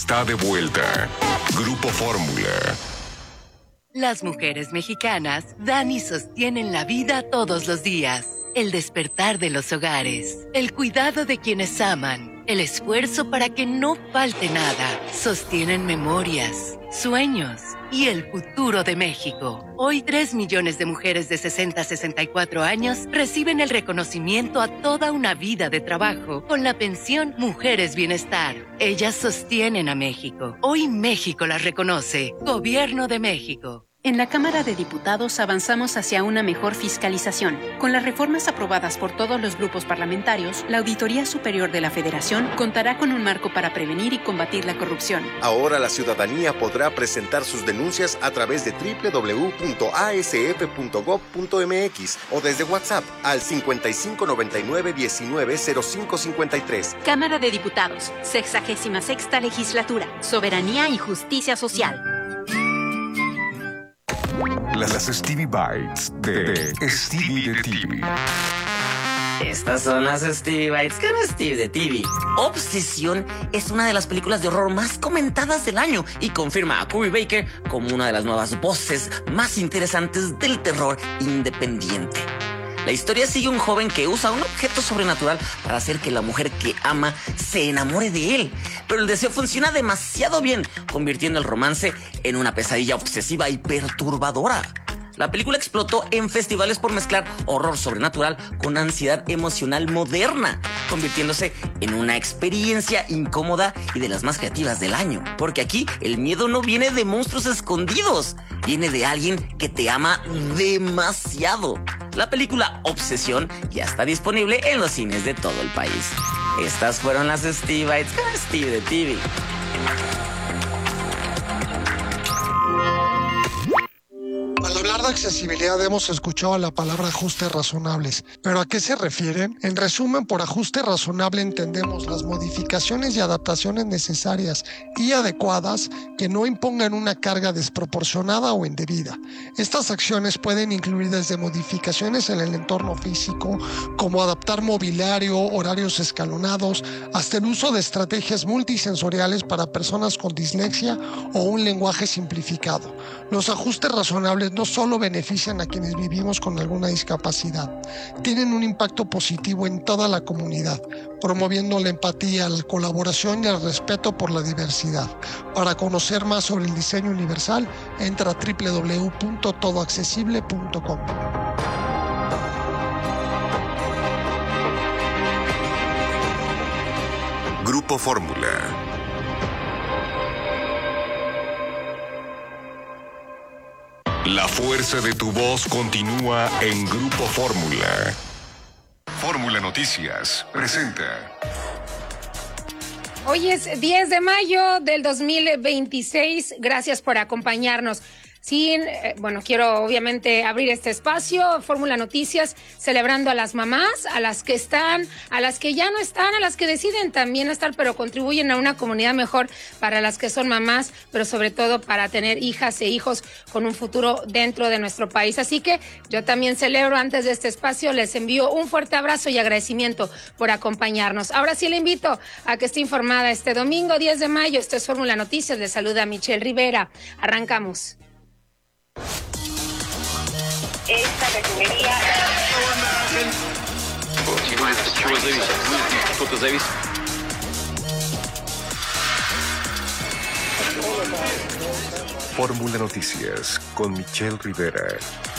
está de vuelta. Grupo Fórmula. Las mujeres mexicanas dan y sostienen la vida todos los días. El despertar de los hogares, el cuidado de quienes aman, el esfuerzo para que no falte nada. Sostienen memorias, sueños y el futuro de México. Hoy 3 millones de mujeres de 60 a 64 años reciben el reconocimiento a toda una vida de trabajo con la pensión Mujeres Bienestar. Ellas sostienen a México. Hoy México las reconoce. Gobierno de México. En la Cámara de Diputados avanzamos hacia una mejor fiscalización. Con las reformas aprobadas por todos los grupos parlamentarios, la Auditoría Superior de la Federación contará con un marco para prevenir y combatir la corrupción. Ahora la ciudadanía podrá presentar sus denuncias a través de www.asf.gov.mx o desde WhatsApp al 5599-190553. Cámara de Diputados, 66ª Legislatura, Soberanía y Justicia Social. Las Stevie Bites de Stevie de TV. Estas son las Stevie Bites con Stevie de TV. Obsesión es una de las películas de horror más comentadas del año y confirma a Cory Baker como una de las nuevas voces más interesantes del terror independiente. La historia sigue a un joven que usa un objeto sobrenatural para hacer que la mujer que ama se enamore de él. Pero el deseo funciona demasiado bien, convirtiendo el romance en una pesadilla obsesiva y perturbadora. La película explotó en festivales por mezclar horror sobrenatural con ansiedad emocional moderna, convirtiéndose en una experiencia incómoda y de las más creativas del año. Porque aquí el miedo no viene de monstruos escondidos, viene de alguien que te ama demasiado. La película Obsesión ya está disponible en los cines de todo el país. Estas fueron las Stevie Bites con Stevie de TV. Al hablar de accesibilidad hemos escuchado la palabra ajustes razonables, pero ¿a qué se refieren? En resumen, por ajuste razonable entendemos las modificaciones y adaptaciones necesarias y adecuadas que no impongan una carga desproporcionada o indebida. Estas acciones pueden incluir desde modificaciones en el entorno físico, como adaptar mobiliario, horarios escalonados, hasta el uso de estrategias multisensoriales para personas con dislexia o un lenguaje simplificado. Los ajustes razonables no solo benefician a quienes vivimos con alguna discapacidad, tienen un impacto positivo en toda la comunidad, promoviendo la empatía, la colaboración y el respeto por la diversidad. Para conocer más sobre el diseño universal, entra a www.todoaccesible.com. Grupo Fórmula. La fuerza de tu voz continúa en Grupo Fórmula. Fórmula Noticias presenta. Hoy es 10 de mayo del 2026. Gracias por acompañarnos. Quiero obviamente abrir este espacio, Fórmula Noticias, celebrando a las mamás, a las que están, a las que ya no están, a las que deciden también estar, pero contribuyen a una comunidad mejor para las que son mamás, pero sobre todo para tener hijas e hijos con un futuro dentro de nuestro país. Así que yo también celebro antes de este espacio, les envío un fuerte abrazo y agradecimiento por acompañarnos. Ahora sí le invito a que esté informada este domingo 10 de mayo. Esto es Fórmula Noticias, les saluda Michelle Rivera. Arrancamos. Esta refinería. Fórmula Noticias con Michelle Rivera.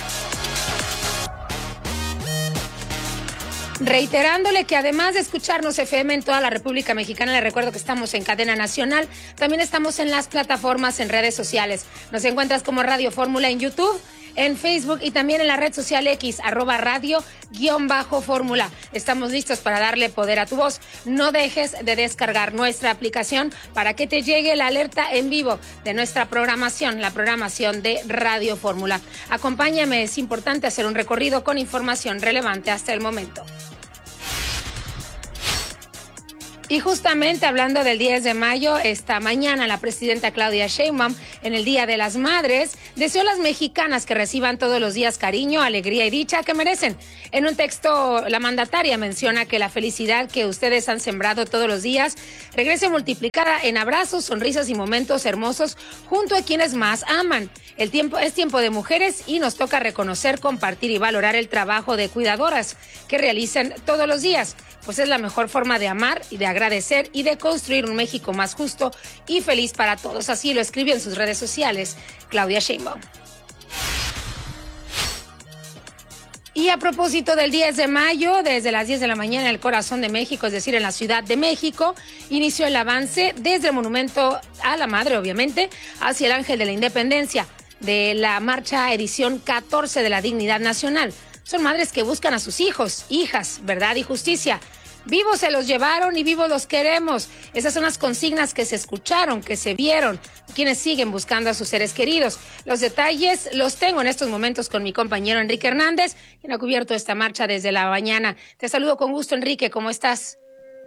Reiterándole que además de escucharnos FM en toda la República Mexicana, le recuerdo que estamos en cadena nacional, también estamos en las plataformas en redes sociales. Nos encuentras como Radio Fórmula en YouTube, en Facebook y también en la red social X, @radio_fórmula. Estamos listos para darle poder a tu voz. No dejes de descargar nuestra aplicación para que te llegue la alerta en vivo de nuestra programación, la programación de Radio Fórmula. Acompáñame, es importante hacer un recorrido con información relevante hasta el momento. Y justamente hablando del 10 de mayo, esta mañana la presidenta Claudia Sheinbaum, en el Día de las Madres, deseó a las mexicanas que reciban todos los días cariño, alegría y dicha que merecen. En un texto, la mandataria menciona que la felicidad que ustedes han sembrado todos los días regrese multiplicada en abrazos, sonrisas y momentos hermosos junto a quienes más aman. El tiempo es tiempo de mujeres y nos toca reconocer, compartir y valorar el trabajo de cuidadoras que realizan todos los días, pues es la mejor forma de amar y de agradecer y de construir un México más justo y feliz para todos. Así lo escribió en sus redes sociales Claudia Sheinbaum. Y a propósito del 10 de mayo, desde las 10 de la mañana en el corazón de México, es decir, en la Ciudad de México, inició el avance desde el Monumento a la Madre, obviamente, hacia el Ángel de la Independencia, de la marcha edición 14 de la Dignidad Nacional. Son madres que buscan a sus hijos, hijas, verdad y justicia. Vivos se los llevaron y vivos los queremos. Esas son las consignas que se escucharon, que se vieron, quienes siguen buscando a sus seres queridos. Los detalles los tengo en estos momentos con mi compañero Enrique Hernández, quien ha cubierto esta marcha desde la mañana. Te saludo con gusto, Enrique, ¿cómo estás?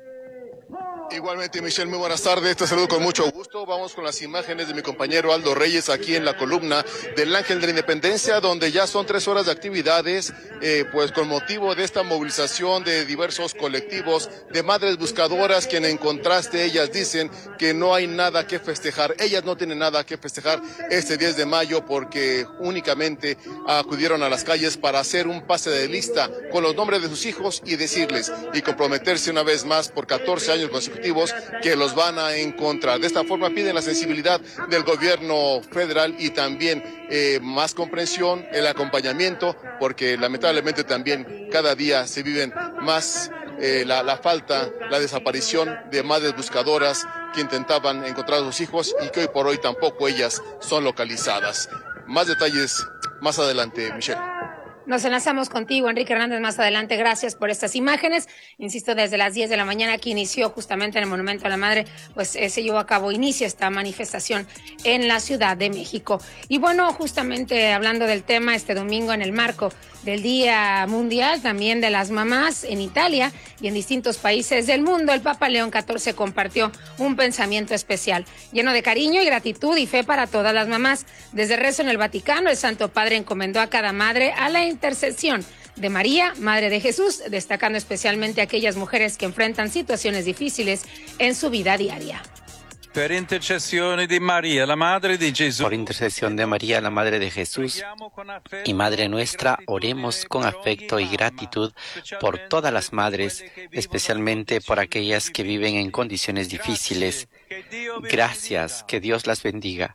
Igualmente, Michelle, muy buenas tardes, te saludo con mucho gusto. Vamos con las imágenes de mi compañero Aldo Reyes aquí en la columna del Ángel de la Independencia, donde ya son 3 horas de actividades, pues con motivo de esta movilización de diversos colectivos de madres buscadoras, quien en contraste ellas dicen que no hay nada que festejar. Ellas no tienen nada que festejar este 10 de mayo porque únicamente acudieron a las calles para hacer un pase de lista con los nombres de sus hijos y decirles y comprometerse una vez más por 14 años consecutivos que los van a encontrar. De esta forma piden la sensibilidad del gobierno federal y también más comprensión, el acompañamiento, porque lamentablemente también cada día se viven más la falta, la desaparición de madres buscadoras que intentaban encontrar a sus hijos y que hoy por hoy tampoco ellas son localizadas. Más detalles más adelante, Michelle. Nos enlazamos contigo, Enrique Hernández, más adelante. Gracias por estas imágenes. Insisto, desde las 10 de la mañana que inició justamente en el Monumento a la Madre, pues se llevó a cabo, inicia esta manifestación en la Ciudad de México. Y bueno, justamente hablando del tema, este domingo en el marco del Día Mundial también de las Mamás en Italia y en distintos países del mundo, el Papa León XIV compartió un pensamiento especial, lleno de cariño y gratitud y fe para todas las mamás. Desde el rezo en el Vaticano, el Santo Padre encomendó a cada madre a la intercesión de María, Madre de Jesús, destacando especialmente a aquellas mujeres que enfrentan situaciones difíciles en su vida diaria. Por intercesión de María, la Madre de Jesús. Por intercesión de María, la Madre de Jesús y Madre nuestra, oremos con afecto y gratitud por todas las madres, especialmente por aquellas que viven en condiciones difíciles. Gracias, que Dios las bendiga.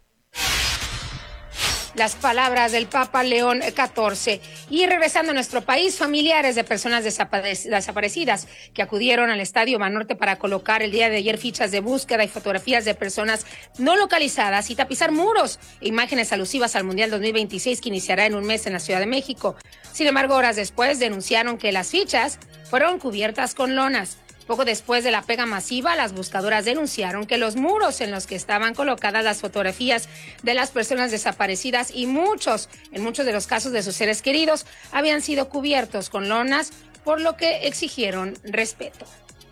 Las palabras del Papa León XIV. Y regresando a nuestro país, familiares de personas desaparecidas que acudieron al Estadio Banorte para colocar el día de ayer fichas de búsqueda y fotografías de personas no localizadas y tapizar muros e imágenes alusivas al Mundial 2026 que iniciará en un mes en la Ciudad de México. Sin embargo, horas después denunciaron que las fichas fueron cubiertas con lonas. Poco después de la pega masiva, las buscadoras denunciaron que los muros en los que estaban colocadas las fotografías de las personas desaparecidas y en muchos de los casos de sus seres queridos habían sido cubiertos con lonas, por lo que exigieron respeto.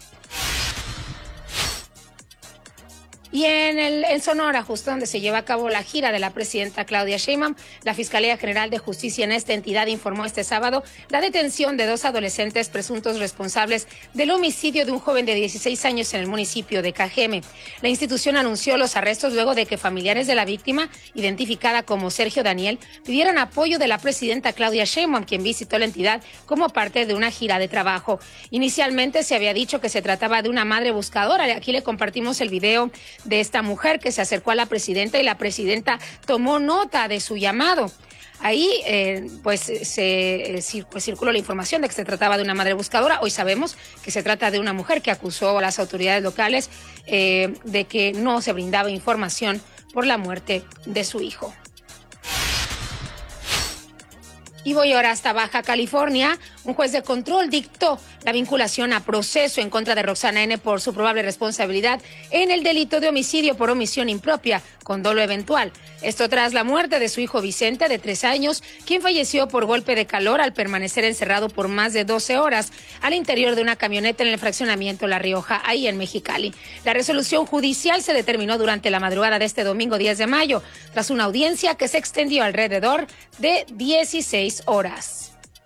Y en Sonora, justo donde se lleva a cabo la gira de la presidenta Claudia Sheinbaum, la Fiscalía General de Justicia en esta entidad informó este sábado la detención de 2 adolescentes presuntos responsables del homicidio de un joven de 16 años en el municipio de Cajeme. La institución anunció los arrestos luego de que familiares de la víctima, identificada como Sergio Daniel, pidieran apoyo de la presidenta Claudia Sheinbaum, quien visitó la entidad como parte de una gira de trabajo. Inicialmente se había dicho que se trataba de una madre buscadora. Aquí le compartimos el video de esta mujer que se acercó a la presidenta y la presidenta tomó nota de su llamado. Ahí circuló la información de que se trataba de una madre buscadora. Hoy sabemos que se trata de una mujer que acusó a las autoridades locales de que no se brindaba información por la muerte de su hijo. Y voy ahora hasta Baja California. Un juez de control dictó la vinculación a proceso en contra de Roxana N. por su probable responsabilidad en el delito de homicidio por omisión impropia con dolo eventual. Esto tras la muerte de su hijo Vicente, de 3 años, quien falleció por golpe de calor al permanecer encerrado por más de 12 horas al interior de una camioneta en el fraccionamiento La Rioja, ahí en Mexicali. La resolución judicial se determinó durante la madrugada de este domingo 10 de mayo, tras una audiencia que se extendió alrededor de 16 horas.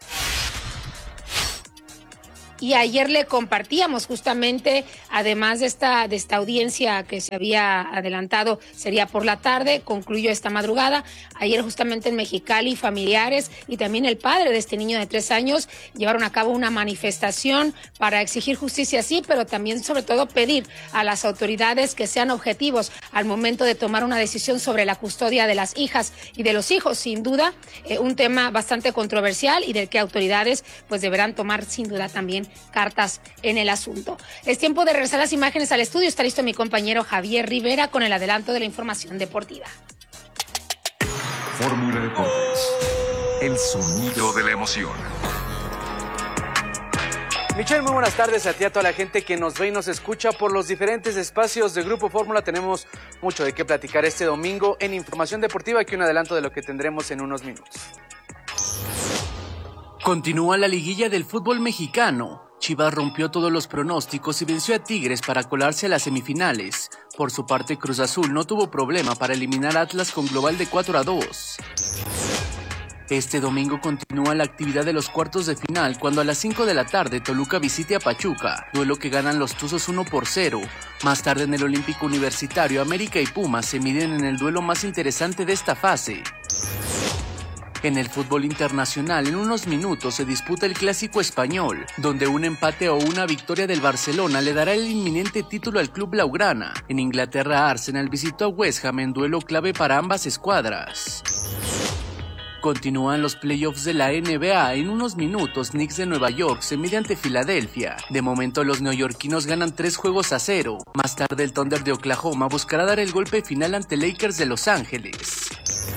Y ayer le compartíamos justamente, además de esta audiencia que se había adelantado, sería por la tarde, concluyó esta madrugada. Ayer justamente en Mexicali, familiares y también el padre de este niño de 3 años llevaron a cabo una manifestación para exigir justicia, sí, pero también sobre todo pedir a las autoridades que sean objetivos al momento de tomar una decisión sobre la custodia de las hijas y de los hijos. Sin duda, un tema bastante controversial y del que autoridades pues deberán tomar sin duda también cartas en el asunto. Es tiempo de regresar las imágenes al estudio. Está listo mi compañero Javier Rivera con el adelanto de la información deportiva. Fórmula Deportes, el sonido de la emoción. Michelle, muy buenas tardes a ti, a toda la gente que nos ve y nos escucha por los diferentes espacios de Grupo Fórmula. Tenemos mucho de qué platicar este domingo en Información Deportiva. Aquí un adelanto de lo que tendremos en unos minutos. Continúa la liguilla del fútbol mexicano. Chivas rompió todos los pronósticos y venció a Tigres para colarse a las semifinales. Por su parte, Cruz Azul no tuvo problema para eliminar a Atlas con global de 4-2. Este domingo continúa la actividad de los cuartos de final cuando a las 5 de la tarde Toluca visite a Pachuca, duelo que ganan los Tuzos 1-0. Más tarde en el Olímpico Universitario, América y Pumas se miden en el duelo más interesante de esta fase. En el fútbol internacional, en unos minutos se disputa el Clásico Español, donde un empate o una victoria del Barcelona le dará el inminente título al club blaugrana. En Inglaterra, Arsenal visitó a West Ham en duelo clave para ambas escuadras. Continúan los playoffs de la NBA. En unos minutos, Knicks de Nueva York se mide ante Filadelfia. De momento, los neoyorquinos ganan 3-0. Más tarde, el Thunder de Oklahoma buscará dar el golpe final ante Lakers de Los Ángeles.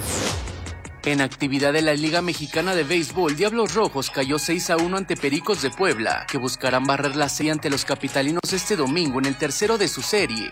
En actividad de la Liga Mexicana de Béisbol, Diablos Rojos cayó 6-1 ante Pericos de Puebla, que buscarán barrer la serie ante los capitalinos este domingo en el tercero de su serie.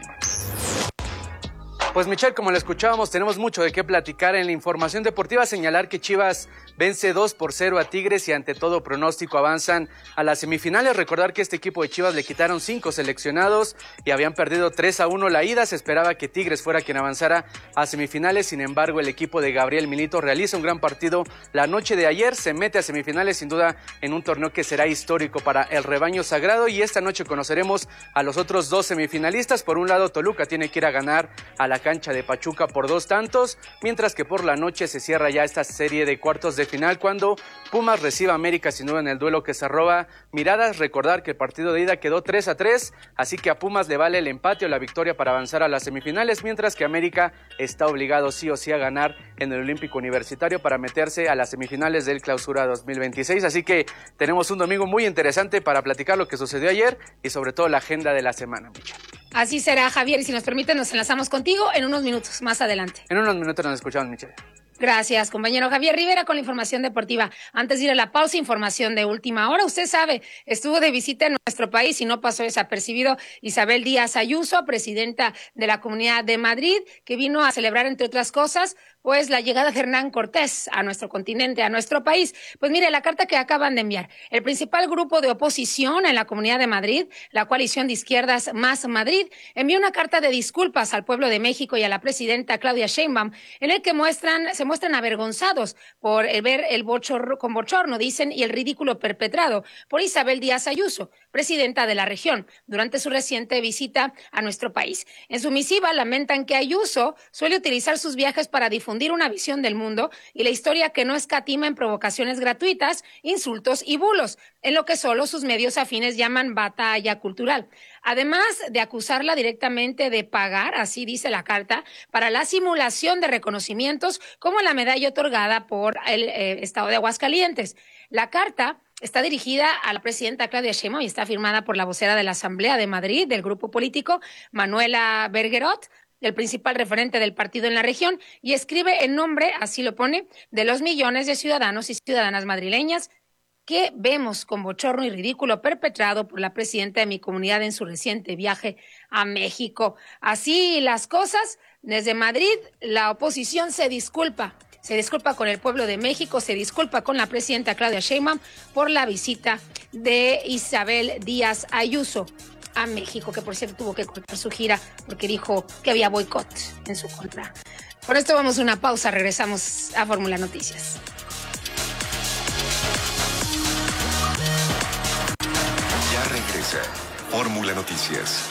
Pues Michelle, como lo escuchábamos, tenemos mucho de qué platicar en la información deportiva. Señalar que Chivas vence 2-0 a Tigres y ante todo pronóstico avanzan a las semifinales. Recordar que este equipo de Chivas le quitaron 5 seleccionados y habían perdido 3-1 la ida. Se esperaba que Tigres fuera quien avanzara a semifinales. Sin embargo, el equipo de Gabriel Milito realiza un gran partido la noche de ayer. Se mete a semifinales, sin duda, en un torneo que será histórico para el rebaño sagrado. Y esta noche conoceremos a los otros 2 semifinalistas. Por un lado, Toluca tiene que ir a ganar a la cancha de Pachuca por 2 tantos, mientras que por la noche se cierra ya esta serie de cuartos de final cuando Pumas reciba a América, sin duda en el duelo que se roba miradas. Recordar que el partido de ida quedó 3-3, así que a Pumas le vale el empate o la victoria para avanzar a las semifinales, mientras que América está obligado sí o sí a ganar en el Olímpico Universitario para meterse a las semifinales del Clausura 2026, así que tenemos un domingo muy interesante para platicar lo que sucedió ayer y sobre todo la agenda de la semana. Así será, Javier, y si nos permite nos enlazamos contigo en unos minutos más adelante. En unos minutos nos escuchamos, Michelle. Gracias, compañero Javier Rivera, con la información deportiva. Antes de ir a la pausa, información de última hora. Usted sabe, estuvo de visita en nuestro país y no pasó desapercibido Isabel Díaz Ayuso, presidenta de la Comunidad de Madrid, que vino a celebrar, entre otras cosas, pues la llegada de Hernán Cortés a nuestro continente, a nuestro país. Pues mire, la carta que acaban de enviar. El principal grupo de oposición en la Comunidad de Madrid, la coalición de izquierdas Más Madrid, envió una carta de disculpas al pueblo de México y a la presidenta Claudia Sheinbaum, en el que se muestran avergonzados por ver el bochorno, dicen, y el ridículo perpetrado por Isabel Díaz Ayuso, presidenta de la región, durante su reciente visita a nuestro país. En su misiva lamentan que Ayuso suele utilizar sus viajes para difundir una visión del mundo y la historia que no escatima en provocaciones gratuitas, insultos y bulos, en lo que solo sus medios afines llaman batalla cultural. Además de acusarla directamente de pagar, así dice la carta, para la simulación de reconocimientos como la medalla otorgada por el Estado de Aguascalientes. La carta está dirigida a la presidenta Claudia Sheinbaum y está firmada por la vocera de la Asamblea de Madrid del grupo político, Manuela Bergerot, el principal referente del partido en la región, y escribe en nombre, así lo pone, de los millones de ciudadanos y ciudadanas madrileñas que vemos con bochorno y ridículo perpetrado por la presidenta de mi comunidad en su reciente viaje a México. Así las cosas, desde Madrid la oposición se disculpa con el pueblo de México, se disculpa con la presidenta Claudia Sheinbaum por la visita de Isabel Díaz Ayuso a México, que por cierto tuvo que cortar su gira porque dijo que había boicot en su contra. Por esto vamos a una pausa, regresamos a Fórmula Noticias. Ya regresa Fórmula Noticias.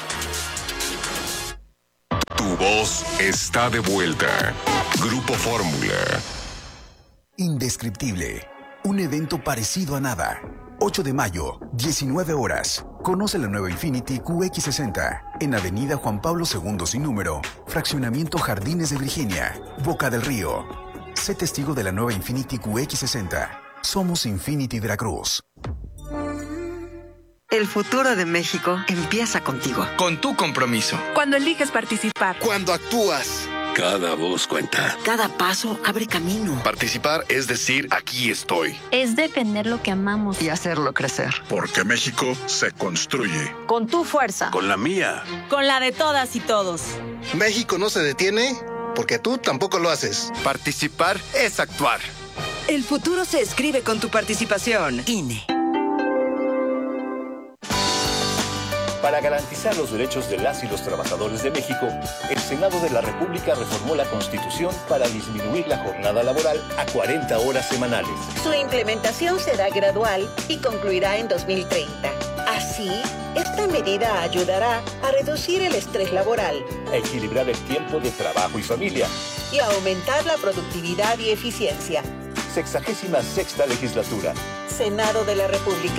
Tu voz está de vuelta. Grupo Fórmula. Indescriptible. Un evento parecido a nada. 8 de mayo, 19 horas. Conoce la nueva Infiniti QX60 en Avenida Juan Pablo II sin número, Fraccionamiento Jardines de Virginia, Boca del Río. Sé testigo de la nueva Infiniti QX60. Somos Infiniti Veracruz. El futuro de México empieza contigo. Con tu compromiso. Cuando eliges participar. Cuando actúas. Cada voz cuenta. Cada paso abre camino. Participar es decir, aquí estoy. Es defender lo que amamos. Y hacerlo crecer. Porque México se construye. Con tu fuerza. Con la mía. Con la de todas y todos. México no se detiene porque tú tampoco lo haces. Participar es actuar. El futuro se escribe con tu participación. INE. Para garantizar los derechos de las y los trabajadores de México, el Senado de la República reformó la Constitución para disminuir la jornada laboral a 40 horas semanales. Su implementación será gradual y concluirá en 2030. Así, esta medida ayudará a reducir el estrés laboral, a equilibrar el tiempo de trabajo y familia y a aumentar la productividad y eficiencia. 66ª legislatura. Senado de la República.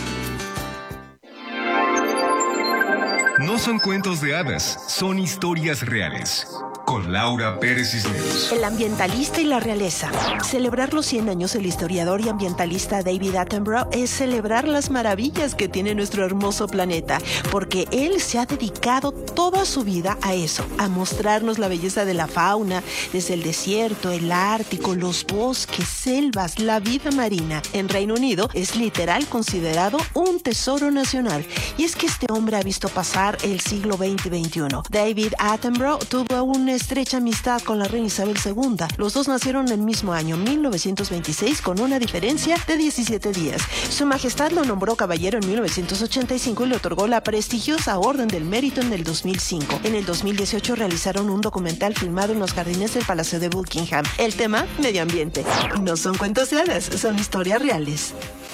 No son cuentos de hadas, son historias reales. Con Laura Pérez Cisneros. El ambientalista y la realeza. Celebrar los 100 años del historiador y ambientalista David Attenborough es celebrar las maravillas que tiene nuestro hermoso planeta, porque él se ha dedicado toda su vida a eso, a mostrarnos la belleza de la fauna, desde el desierto, el Ártico, los bosques, selvas, la vida marina. En Reino Unido es literal considerado un tesoro nacional. Y es que este hombre ha visto pasar el siglo XX y XXI. David Attenborough tuvo una estrecha amistad con la reina Isabel II. Los dos nacieron en el mismo año, 1926, con una diferencia de 17 días. Su Majestad lo nombró caballero en 1985 y le otorgó la prestigiosa Orden del Mérito en el 2005. En el 2018 realizaron un documental filmado en los jardines del Palacio de Buckingham. El tema, medio ambiente. No son cuentos de hadas, son historias reales.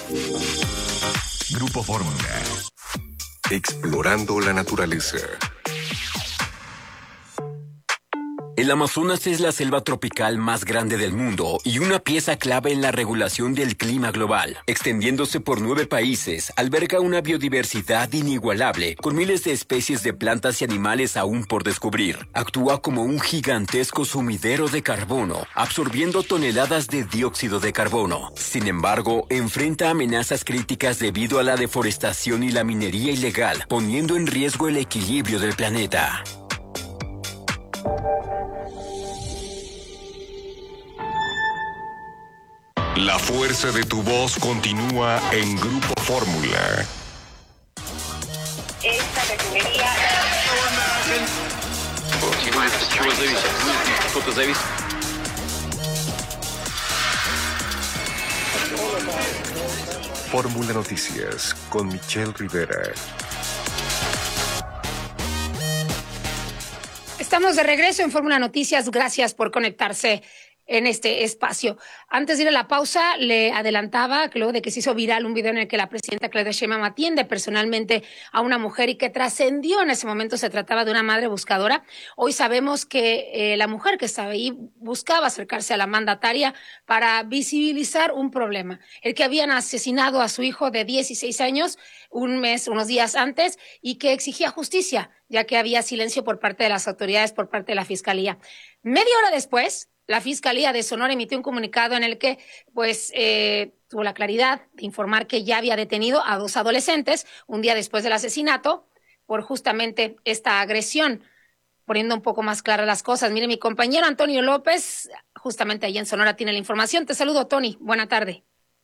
Grupo Fórmula. Explorando la naturaleza. El Amazonas es la selva tropical más grande del mundo y una pieza clave en la regulación del clima global. Extendiéndose por 9 países, alberga una biodiversidad inigualable, con miles de especies de plantas y animales aún por descubrir. Actúa como un gigantesco sumidero de carbono, absorbiendo toneladas de dióxido de carbono. Sin embargo, enfrenta amenazas críticas debido a la deforestación y la minería ilegal, poniendo en riesgo el equilibrio del planeta. La fuerza de tu voz continúa en Grupo Fórmula. Esta refinería... Fórmula Noticias con Michelle Rivera. Estamos de regreso en Fórmula Noticias. Gracias por conectarse en este espacio. Antes de ir a la pausa, le adelantaba que luego de que se hizo viral un video en el que la presidenta Claudia Sheinbaum atiende personalmente a una mujer y que trascendió en ese momento, se trataba de una madre buscadora. Hoy sabemos que la mujer que estaba ahí buscaba acercarse a la mandataria para visibilizar un problema, el que habían asesinado a su hijo de 16 años unos días antes, y que exigía justicia, ya que había silencio por parte de las autoridades, por parte de la Fiscalía. Media hora después, la Fiscalía de Sonora emitió un comunicado en el que tuvo la claridad de informar que ya había detenido a 2 adolescentes un día después del asesinato por justamente esta agresión. poniendo un poco más claras las cosas. Mire, mi compañero Antonio López, justamente allí en Sonora, tiene la información. Te saludo, Tony. Buena tarde.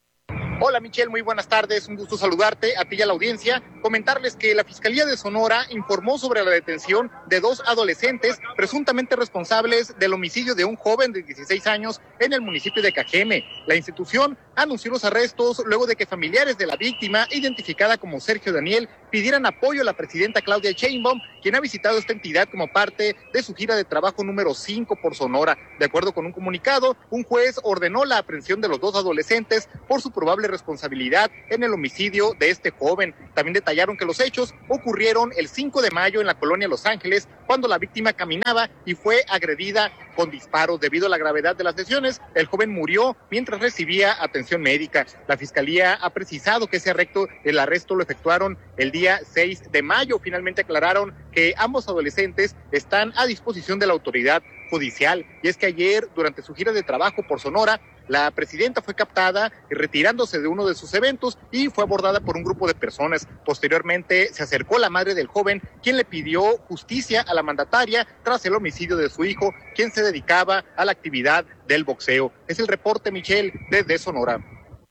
Hola Michelle, muy buenas tardes, un gusto saludarte a ti y a la audiencia. Comentarles que la Fiscalía de Sonora informó sobre la detención de 2 adolescentes presuntamente responsables del homicidio de un joven de 16 años en el municipio de Cajeme. La institución anunció los arrestos luego de que familiares de la víctima, identificada como Sergio Daniel, pidieran apoyo a la presidenta Claudia Sheinbaum, quien ha visitado esta entidad como parte de su gira de trabajo número 5 por Sonora. De acuerdo con un comunicado, un juez ordenó la aprehensión de los 2 adolescentes por su probable responsabilidad en el homicidio de este joven. También detallaron que los hechos ocurrieron el 5 de mayo en la colonia Los Ángeles, cuando la víctima caminaba y fue agredida con disparos. Debido a la gravedad de las lesiones, el joven murió mientras recibía atención médica. La Fiscalía ha precisado que el arresto lo efectuaron el día 6 de mayo. Finalmente aclararon que ambos adolescentes están a disposición de la autoridad judicial. Y es que ayer, durante su gira de trabajo por Sonora, la presidenta fue captada retirándose de uno de sus eventos y fue abordada por un grupo de personas. Posteriormente se acercó la madre del joven, quien le pidió justicia a la mandataria tras el homicidio de su hijo, quien se dedicaba a la actividad del boxeo. Es el reporte, Michelle, desde Sonora.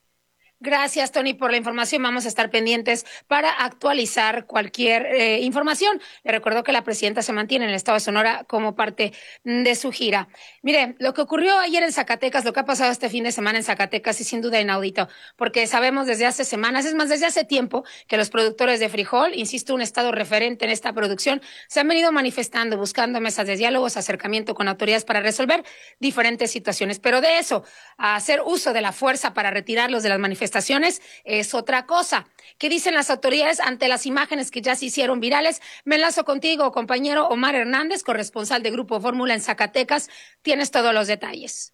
Gracias, Tony, por la información. Vamos a estar pendientes para actualizar cualquier información. Le recuerdo que la presidenta se mantiene en el estado de Sonora como parte de su gira. Mire, lo que ocurrió ayer en Zacatecas, lo que ha pasado este fin de semana en Zacatecas es sin duda inaudito, porque sabemos desde hace semanas, es más, desde hace tiempo, que los productores de frijol, insisto, un estado referente en esta producción, se han venido manifestando, buscando mesas de diálogos, acercamiento con autoridades para resolver diferentes situaciones. Pero de eso, a hacer uso de la fuerza para retirarlos de las manifestaciones, es otra cosa. ¿Qué dicen las autoridades ante las imágenes que ya se hicieron virales? Me enlazo contigo, compañero Omar Hernández, corresponsal de Grupo Fórmula en Zacatecas. Tienes todos los detalles.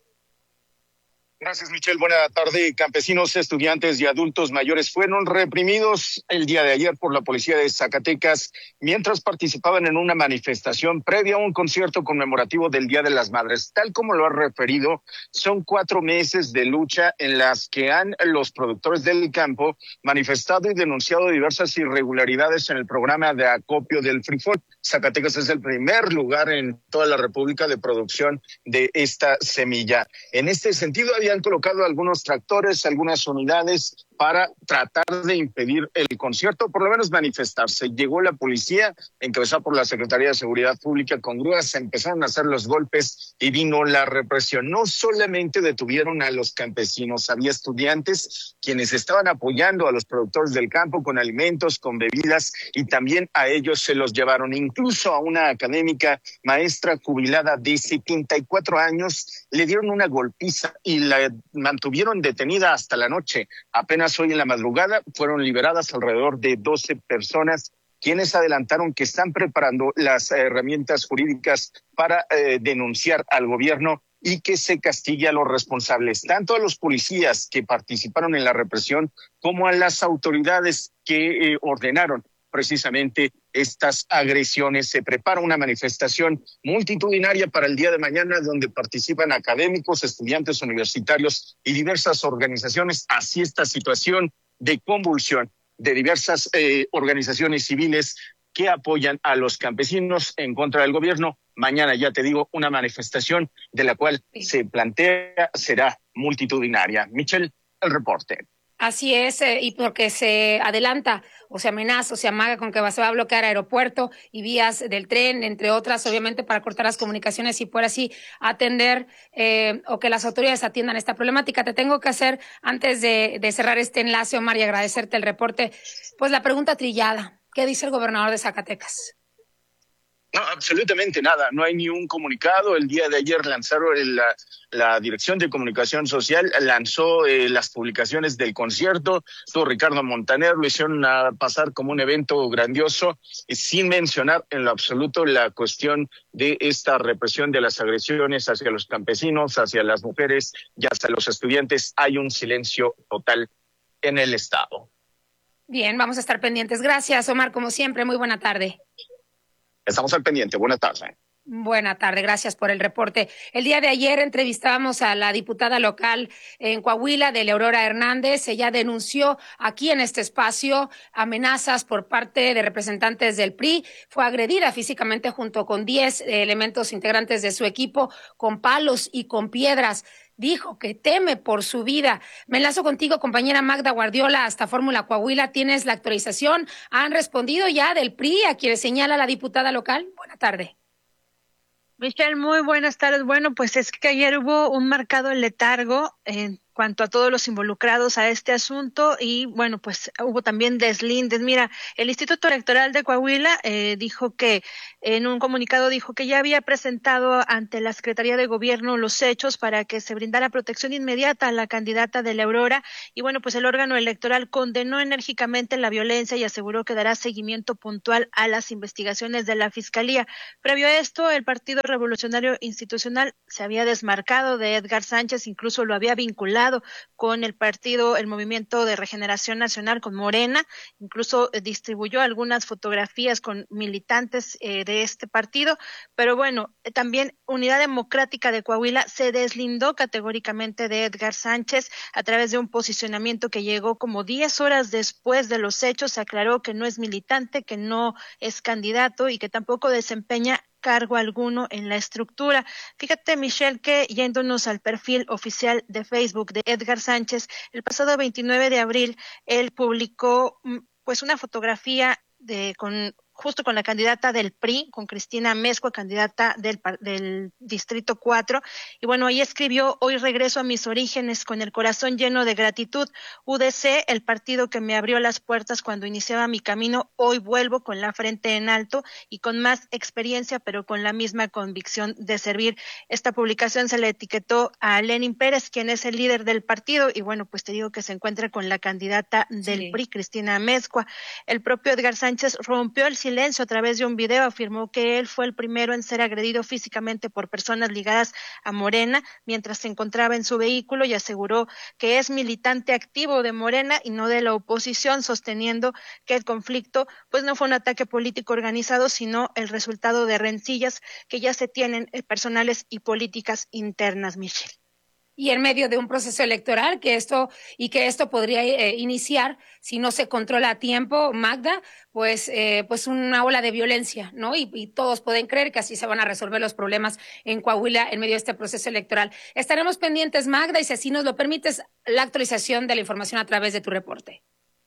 Gracias, Michelle. Buena tarde. Campesinos, estudiantes y adultos mayores fueron reprimidos el día de ayer por la policía de Zacatecas mientras participaban en una manifestación previa a un concierto conmemorativo del Día de las Madres. Tal como lo ha referido, son 4 meses de lucha en las que los productores del campo manifestado y denunciado diversas irregularidades en el programa de acopio del frijol. Zacatecas es el primer lugar en toda la República de producción de esta semilla. En este sentido, habían colocado algunos tractores, algunas unidades para tratar de impedir el concierto, por lo menos manifestarse. Llegó la policía, encabezada por la Secretaría de Seguridad Pública, con grúas, se empezaron a hacer los golpes y vino la represión. No solamente detuvieron a los campesinos, había estudiantes quienes estaban apoyando a los productores del campo con alimentos, con bebidas, y también a ellos se los llevaron. Incluso a una académica maestra jubilada de 74 años le dieron una golpiza y la mantuvieron detenida hasta la noche. Apenas hoy en la madrugada fueron liberadas alrededor de 12 personas, quienes adelantaron que están preparando las herramientas jurídicas para denunciar al gobierno y que se castigue a los responsables, tanto a los policías que participaron en la represión como a las autoridades que ordenaron precisamente estas agresiones. Se prepara una manifestación multitudinaria para el día de mañana donde participan académicos, estudiantes universitarios y diversas organizaciones. Así esta situación de convulsión de diversas organizaciones civiles que apoyan a los campesinos en contra del gobierno. Mañana, ya te digo, una manifestación de la cual se plantea será multitudinaria. Michelle, el reporte. Así es, y porque se adelanta o se amenaza o se amaga con que se va a bloquear aeropuerto y vías del tren, entre otras, obviamente para cortar las comunicaciones y poder así atender o que las autoridades atiendan esta problemática. Te tengo que hacer, antes de cerrar este enlace, Omar, y agradecerte el reporte, pues la pregunta trillada. ¿Qué dice el gobernador de Zacatecas? No, absolutamente nada. No hay ni un comunicado. El día de ayer lanzaron la Dirección de Comunicación Social, lanzó las publicaciones del concierto. Estuvo Ricardo Montaner, lo hicieron pasar como un evento grandioso, sin mencionar en lo absoluto la cuestión de esta represión de las agresiones hacia los campesinos, hacia las mujeres y hacia los estudiantes. Hay un silencio total en el Estado. Bien, vamos a estar pendientes. Gracias, Omar, como siempre. Muy buena tarde. Estamos al pendiente. Buenas tardes. Buena tarde, gracias por el reporte. El día de ayer entrevistábamos a la diputada local en Coahuila, de Aurora Hernández. Ella denunció aquí en este espacio amenazas por parte de representantes del PRI. Fue agredida físicamente junto con 10 elementos integrantes de su equipo con palos y con piedras. Dijo que teme por su vida. Me enlazo contigo, compañera Magda Guardiola, hasta Fórmula Coahuila. ¿Tienes la actualización? ¿Han respondido ya del PRI a quienes señala la diputada local? Buena tarde. Michelle, muy buenas tardes. Bueno, pues es que ayer hubo un marcado letargo en cuanto a todos los involucrados a este asunto y bueno, pues hubo también deslindes. Mira, el Instituto Electoral de Coahuila dijo que en un comunicado dijo que ya había presentado ante la Secretaría de Gobierno los hechos para que se brindara protección inmediata a la candidata de la Aurora y bueno, pues el órgano electoral condenó enérgicamente la violencia y aseguró que dará seguimiento puntual a las investigaciones de la Fiscalía. Previo a esto, el Partido Revolucionario Institucional se había desmarcado de Edgar Sánchez, incluso lo había vinculado con el Movimiento de Regeneración Nacional, con Morena, incluso distribuyó algunas fotografías con militantes de este partido, pero bueno, también Unidad Democrática de Coahuila se deslindó categóricamente de Edgar Sánchez a través de un posicionamiento que llegó como 10 horas después de los hechos. Se aclaró que no es militante, que no es candidato y que tampoco desempeña cargo alguno en la estructura. Fíjate, Michelle, que yéndonos al perfil oficial de Facebook de Edgar Sánchez, el pasado 29 de abril, él publicó pues una fotografía justo con la candidata del PRI, con Cristina Amezcua, candidata del Distrito 4. Y bueno, ahí escribió: hoy regreso a mis orígenes con el corazón lleno de gratitud. UDC, el partido que me abrió las puertas cuando iniciaba mi camino, hoy vuelvo con la frente en alto y con más experiencia, pero con la misma convicción de servir. Esta publicación se le etiquetó a Lenin Pérez, quien es el líder del partido, y bueno, pues te digo que se encuentra con la candidata del PRI, Cristina Amezcua. El propio Edgar Sánchez rompió el silencio a través de un video, afirmó que él fue el primero en ser agredido físicamente por personas ligadas a Morena mientras se encontraba en su vehículo y aseguró que es militante activo de Morena y no de la oposición, sosteniendo que el conflicto pues no fue un ataque político organizado, sino el resultado de rencillas que ya se tienen personales y políticas internas, Michelle. Y en medio de un proceso electoral que esto podría iniciar, si no se controla a tiempo, Magda, pues una ola de violencia, ¿no? Y todos pueden creer que así se van a resolver los problemas en Coahuila en medio de este proceso electoral. Estaremos pendientes, Magda, y si así nos lo permites, la actualización de la información a través de tu reporte.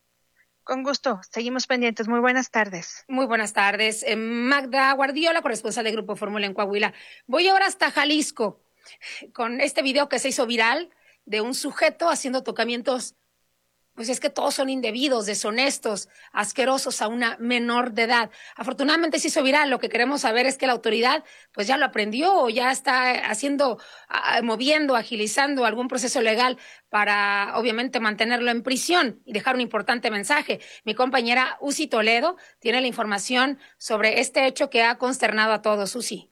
Con gusto, seguimos pendientes. Muy buenas tardes. Muy buenas tardes. Magda Guardiola, corresponsal de Grupo Fórmula en Coahuila. Voy ahora hasta Jalisco, con este video que se hizo viral de un sujeto haciendo tocamientos, pues es que todos son indebidos, deshonestos, asquerosos a una menor de edad. Afortunadamente se hizo viral. Lo que queremos saber es que la autoridad pues ya lo aprendió o ya está moviendo, agilizando algún proceso legal para obviamente mantenerlo en prisión y dejar un importante mensaje. Mi compañera Uzi Toledo tiene la información sobre este hecho que ha consternado a todos. Uzi.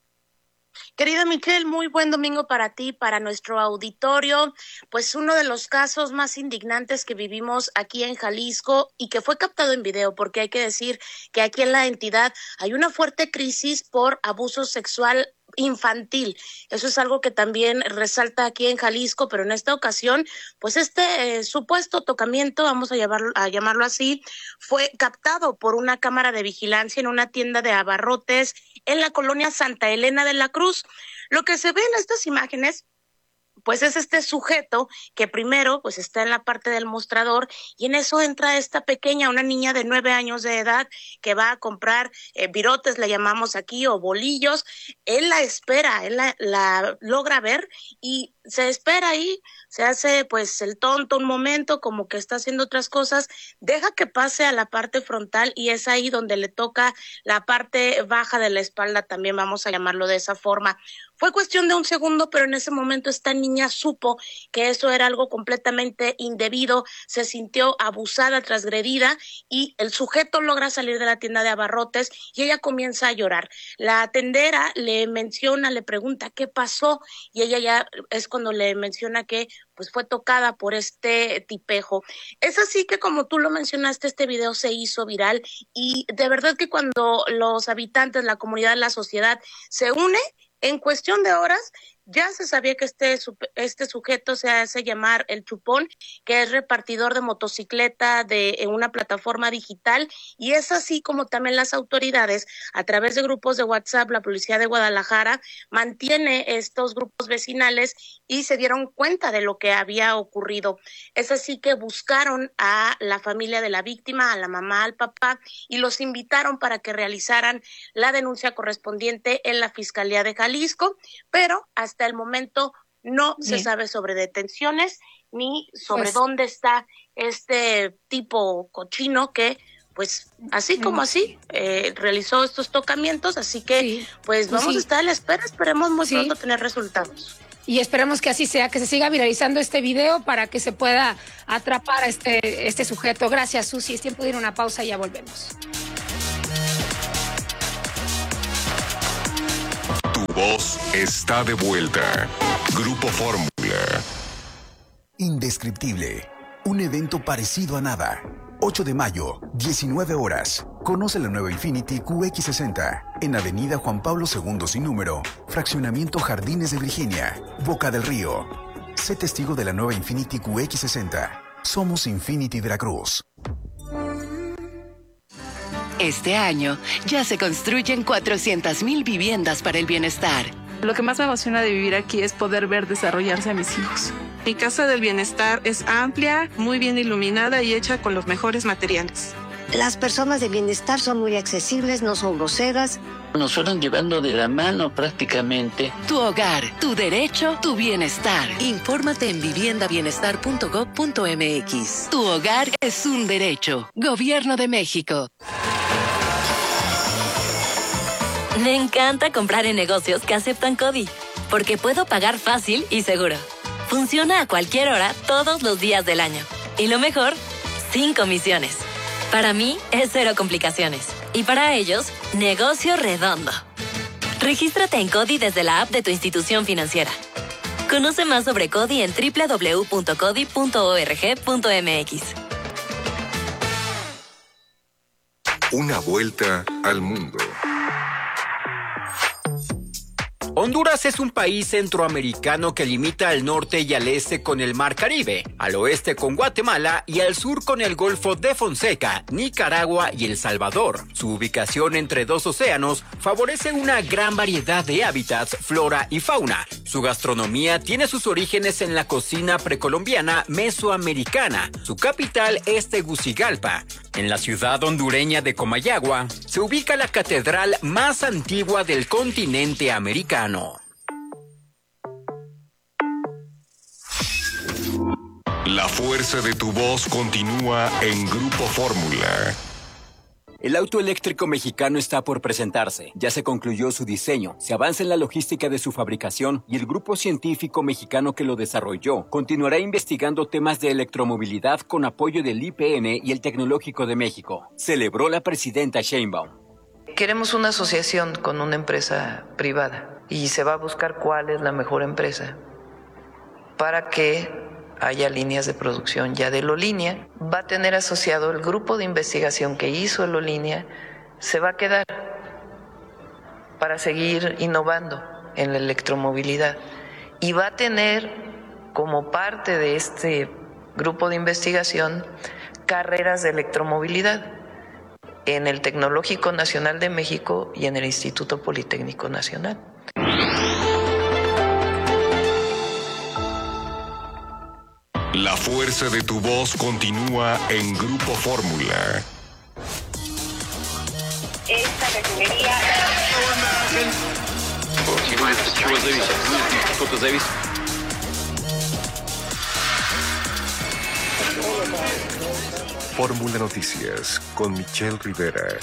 Querida Michelle, muy buen domingo para ti, para nuestro auditorio. Pues uno de los casos más indignantes que vivimos aquí en Jalisco y que fue captado en video, porque hay que decir que aquí en la entidad hay una fuerte crisis por abuso sexual infantil. Eso es algo que también resalta aquí en Jalisco, pero en esta ocasión, pues este supuesto tocamiento, vamos a llamarlo así, fue captado por una cámara de vigilancia en una tienda de abarrotes en la colonia Santa Elena de la Cruz. Lo que se ve en estas imágenes, pues es este sujeto que primero pues está en la parte del mostrador y en eso entra esta pequeña, una niña de 9 años de edad que va a comprar virotes, le llamamos aquí, o bolillos. Él la espera, él la logra ver y se espera ahí, se hace pues el tonto un momento, como que está haciendo otras cosas, deja que pase a la parte frontal y es ahí donde le toca la parte baja de la espalda, también vamos a llamarlo de esa forma. Fue cuestión de un segundo, pero en ese momento esta niña supo que eso era algo completamente indebido, se sintió abusada, transgredida y el sujeto logra salir de la tienda de abarrotes y ella comienza a llorar. La tendera le menciona, le pregunta qué pasó y ella ya es cuando le menciona que pues fue tocada por este tipejo. Es así que, como tú lo mencionaste, este video se hizo viral y de verdad que cuando los habitantes, la comunidad, la sociedad se une, en cuestión de horas ya se sabía que este sujeto se hace llamar el Chupón, que es repartidor de motocicleta en una plataforma digital, y es así como también las autoridades, a través de grupos de WhatsApp, la policía de Guadalajara mantiene estos grupos vecinales y se dieron cuenta de lo que había ocurrido. Es así que buscaron a la familia de la víctima, a la mamá, al papá, y los invitaron para que realizaran la denuncia correspondiente en la Fiscalía de Jalisco, pero hasta el momento no se sabe sobre detenciones ni sobre dónde está este tipo cochino que, pues, así como así, realizó estos tocamientos. Así que, pues vamos a estar a la espera, esperemos muy pronto tener resultados. Y esperemos que así sea, que se siga viralizando este video para que se pueda atrapar a este sujeto. Gracias, Susi. Es tiempo de ir a una pausa y ya volvemos. Tu voz está de vuelta. Grupo Fórmula. Indescriptible. Un evento parecido a nada. 8 de mayo, 19 horas. Conoce la nueva Infiniti QX60 en Avenida Juan Pablo II sin número, Fraccionamiento Jardines de Virginia, Boca del Río. Sé testigo de la nueva Infiniti QX60. Somos Infiniti Veracruz. Este año ya se construyen 400,000 viviendas para el bienestar. Lo que más me emociona de vivir aquí es poder ver desarrollarse a mis hijos. Mi casa del bienestar es amplia, muy bien iluminada y hecha con los mejores materiales. Las personas de bienestar son muy accesibles, no son groseras. Nos fueron llevando de la mano prácticamente. Tu hogar, tu derecho, tu bienestar. Infórmate en viviendabienestar.gov.mx. Tu hogar es un derecho. Gobierno de México. Me encanta comprar en negocios que aceptan CODI, porque puedo pagar fácil y seguro. Funciona a cualquier hora, todos los días del año. Y lo mejor, sin comisiones. Para mí, es cero complicaciones. Y para ellos, negocio redondo. Regístrate en CODI desde la app de tu institución financiera. Conoce más sobre CODI en www.codi.org.mx. Una vuelta al mundo. Honduras es un país centroamericano que limita al norte y al este con el Mar Caribe, al oeste con Guatemala y al sur con el Golfo de Fonseca, Nicaragua y El Salvador. Su ubicación entre dos océanos favorece una gran variedad de hábitats, flora y fauna. Su gastronomía tiene sus orígenes en la cocina precolombiana mesoamericana. Su capital es Tegucigalpa. En la ciudad hondureña de Comayagua se ubica la catedral más antigua del continente americano. La fuerza de tu voz continúa en Grupo Fórmula. El auto eléctrico mexicano está por presentarse. Ya se concluyó su diseño, se avanza en la logística de su fabricación y el grupo científico mexicano que lo desarrolló continuará investigando temas de electromovilidad con apoyo del IPN y el Tecnológico de México. Celebró la presidenta Sheinbaum. Queremos una asociación con una empresa privada y se va a buscar cuál es la mejor empresa para que haya líneas de producción ya de Lolínea. Va a tener asociado el grupo de investigación que hizo Lolínea, se va a quedar para seguir innovando en la electromovilidad y va a tener como parte de este grupo de investigación carreras de electromovilidad en el Tecnológico Nacional de México y en el Instituto Politécnico Nacional. La fuerza de tu voz continúa en Grupo Fórmula. Esta refinería... Fórmula Noticias con Michelle Rivera.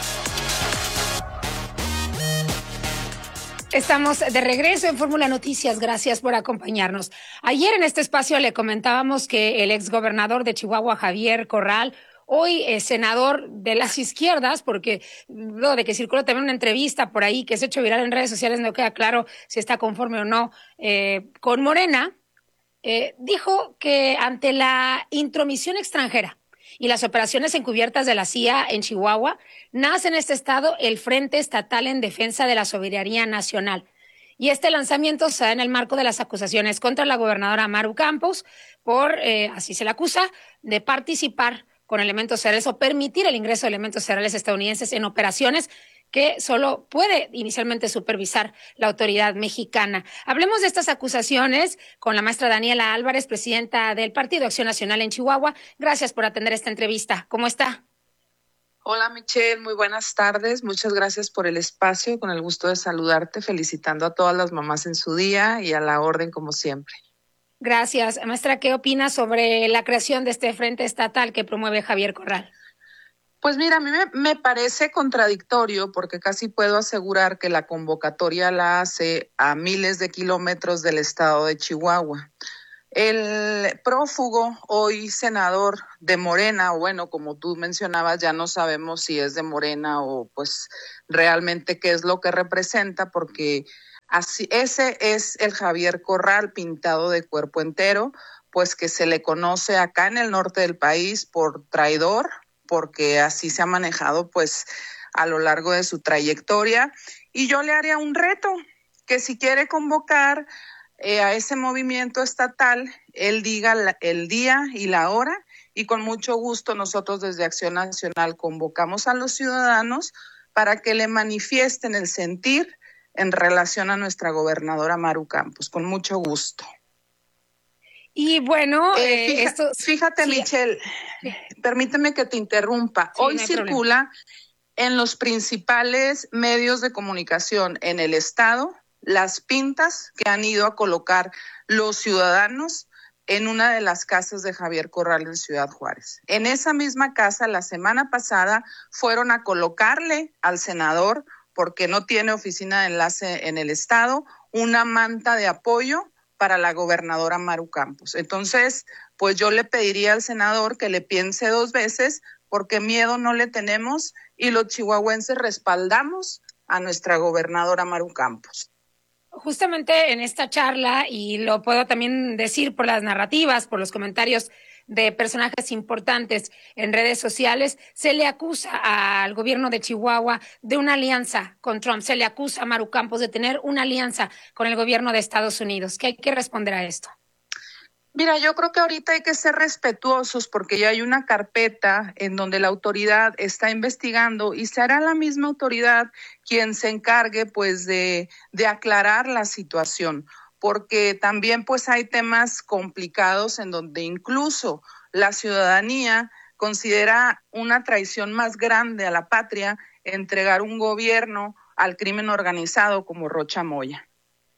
Estamos de regreso en Fórmula Noticias. Gracias por acompañarnos. Ayer en este espacio le comentábamos que el exgobernador de Chihuahua, Javier Corral, hoy senador de las izquierdas, porque luego de que circuló también una entrevista por ahí que se ha hecho viral en redes sociales, no queda claro si está conforme o no con Morena, dijo que ante la intromisión extranjera y las operaciones encubiertas de la CIA en Chihuahua, nace en este estado el Frente Estatal en Defensa de la Soberanía Nacional. Y este lanzamiento se da en el marco de las acusaciones contra la gobernadora Maru Campos por, así se le acusa, de participar con elementos cereales o permitir el ingreso de elementos cereales estadounidenses en operaciones que solo puede inicialmente supervisar la autoridad mexicana. Hablemos de estas acusaciones con la maestra Daniela Álvarez, presidenta del Partido Acción Nacional en Chihuahua. Gracias por atender esta entrevista. ¿Cómo está? Hola Michelle, muy buenas tardes. Muchas gracias por el espacio. Con el gusto de saludarte, felicitando a todas las mamás en su día y a la orden como siempre. Gracias. Maestra, ¿qué opina sobre la creación de este frente estatal que promueve Javier Corral? Pues mira, a mí me parece contradictorio porque casi puedo asegurar que la convocatoria la hace a miles de kilómetros del estado de Chihuahua. El prófugo, hoy senador de Morena, o bueno, como tú mencionabas, ya no sabemos si es de Morena o pues realmente qué es lo que representa, porque así, ese es el Javier Corral pintado de cuerpo entero, pues que se le conoce acá en el norte del país por traidor, porque así se ha manejado pues a lo largo de su trayectoria. Y yo le haría un reto, que si quiere convocar a ese movimiento estatal, él diga el día y la hora, y con mucho gusto nosotros desde Acción Nacional convocamos a los ciudadanos para que le manifiesten el sentir en relación a nuestra gobernadora Maru Campos, con mucho gusto. Y bueno, fíjate sí. Michelle, sí. Permíteme que te interrumpa. Sí, hoy no circula en los principales medios de comunicación en el estado las pintas que han ido a colocar los ciudadanos en una de las casas de Javier Corral en Ciudad Juárez. En esa misma casa, la semana pasada, fueron a colocarle al senador, porque no tiene oficina de enlace en el estado, una manta de apoyo para la gobernadora Maru Campos. Entonces, pues yo le pediría al senador que le piense 2 veces, porque miedo no le tenemos y los chihuahuenses respaldamos a nuestra gobernadora Maru Campos. Justamente en esta charla, y lo puedo también decir por las narrativas, por los comentarios de personajes importantes en redes sociales, se le acusa al gobierno de Chihuahua de una alianza con Trump, se le acusa a Maru Campos de tener una alianza con el gobierno de Estados Unidos. ¿Qué hay que responder a esto? Mira, yo creo que ahorita hay que ser respetuosos porque ya hay una carpeta en donde la autoridad está investigando y será la misma autoridad quien se encargue pues de aclarar la situación, porque también pues hay temas complicados en donde incluso la ciudadanía considera una traición más grande a la patria entregar un gobierno al crimen organizado como Rocha Moya.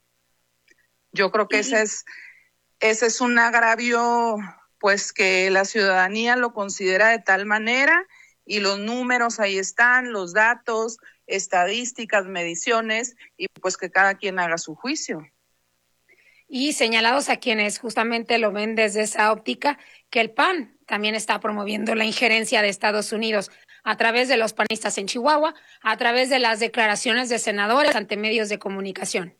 Yo creo que ese es un agravio, pues que la ciudadanía lo considera de tal manera y los números ahí están, los datos, estadísticas, mediciones y pues que cada quien haga su juicio. Y señalados a quienes justamente lo ven desde esa óptica, que el PAN también está promoviendo la injerencia de Estados Unidos a través de los panistas en Chihuahua, a través de las declaraciones de senadores ante medios de comunicación.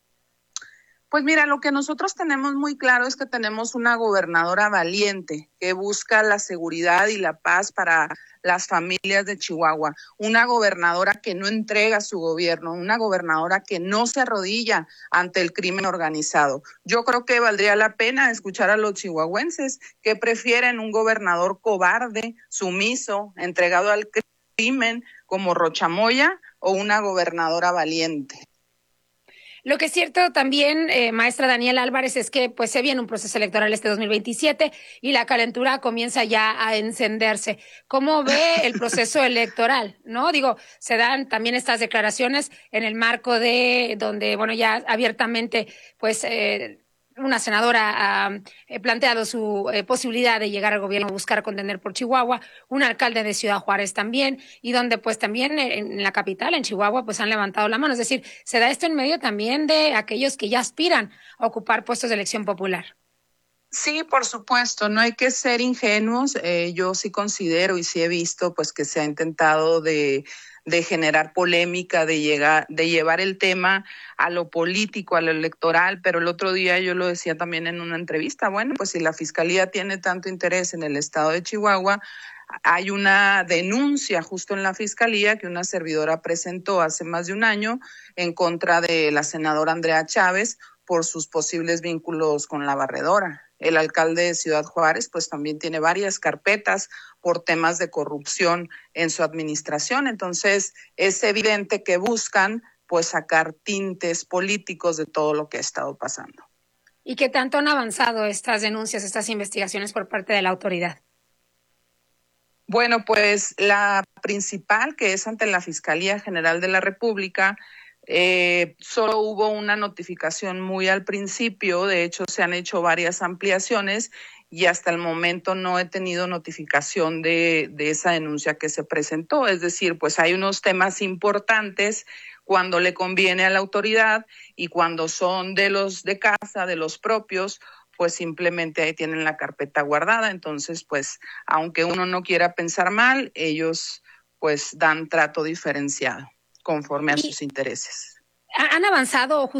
Pues mira, lo que nosotros tenemos muy claro es que tenemos una gobernadora valiente que busca la seguridad y la paz para las familias de Chihuahua, una gobernadora que no entrega su gobierno, una gobernadora que no se arrodilla ante el crimen organizado. Yo creo que valdría la pena escuchar a los chihuahuenses que prefieren un gobernador cobarde, sumiso, entregado al crimen como Rocha Moya o una gobernadora valiente. Lo que es cierto también, maestra Daniela Álvarez, es que pues se viene un proceso electoral este 2027 y la calentura comienza ya a encenderse. ¿Cómo ve el proceso electoral? ¿No? Digo, se dan también estas declaraciones en el marco de donde, bueno, ya abiertamente pues una senadora ha planteado su posibilidad de llegar al gobierno, buscar contender por Chihuahua, un alcalde de Ciudad Juárez también, y donde pues también en la capital, en Chihuahua, pues han levantado la mano. Es decir, se da esto en medio también de aquellos que ya aspiran a ocupar puestos de elección popular. Sí, por supuesto, no hay que ser ingenuos. Yo sí considero y sí he visto pues que se ha intentado de generar polémica, de llevar el tema a lo político, a lo electoral, pero el otro día yo lo decía también en una entrevista, bueno, pues si la Fiscalía tiene tanto interés en el estado de Chihuahua, hay una denuncia justo en la Fiscalía que una servidora presentó hace más de un año en contra de la senadora Andrea Chávez por sus posibles vínculos con la barredora. El alcalde de Ciudad Juárez pues también tiene varias carpetas por temas de corrupción en su administración. Entonces es evidente que buscan pues sacar tintes políticos de todo lo que ha estado pasando. ¿Y qué tanto han avanzado estas denuncias, estas investigaciones por parte de la autoridad? Bueno, pues la principal, que es ante la Fiscalía General de la República, solo hubo una notificación muy al principio. De hecho, se han hecho varias ampliaciones y hasta el momento no he tenido notificación de esa denuncia que se presentó. Es decir, pues hay unos temas importantes cuando le conviene a la autoridad y cuando son de los de casa, de los propios, pues simplemente ahí tienen la carpeta guardada. Entonces, pues, aunque uno no quiera pensar mal, ellos pues dan trato diferenciado conforme a sus intereses. ¿Han avanzado